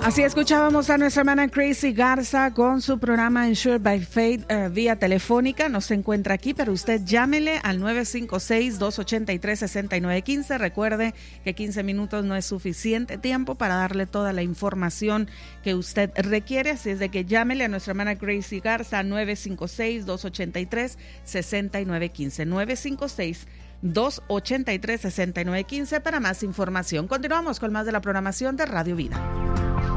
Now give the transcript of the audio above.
Así escuchábamos a nuestra hermana Crazy Garza con su programa Insured by Faith vía telefónica. No se encuentra aquí, pero usted llámele al 956-283-6915. Recuerde que 15 minutos no es suficiente tiempo para darle toda la información que usted requiere. Así es de que llámele a nuestra hermana Crazy Garza al 956-283-6915. 956-283-6915 para más información. Continuamos con más de la programación de Radio Vida.